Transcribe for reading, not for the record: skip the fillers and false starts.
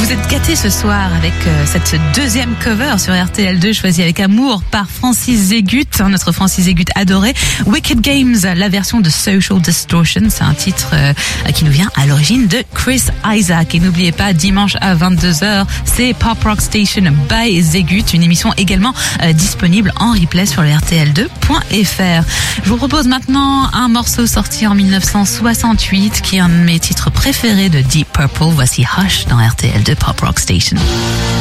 Vous êtes gâtés ce soir avec cette deuxième cover sur RTL2 choisie avec amour par Francis Zégut, notre Francis Zégut adoré. Wicked Games, la version de Social Distortion, c'est un titre qui nous vient à l'origine de Chris Isaak. Et n'oubliez pas, dimanche à 22h, c'est Pop Rock Station by Zégut, une émission également disponible en replay sur le rtl2.fr. Je vous propose maintenant un morceau sorti en 1968 qui est un de mes titres préférés de Deep Purple. Voici Hush dans RTL2 Pop Rock Station.